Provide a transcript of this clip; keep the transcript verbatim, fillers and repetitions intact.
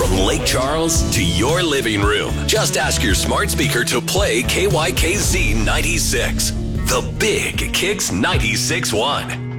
From Lake Charles to your living room, just ask your smart speaker to play K Y K Z ninety-six. The Big Kicks ninety-six point one.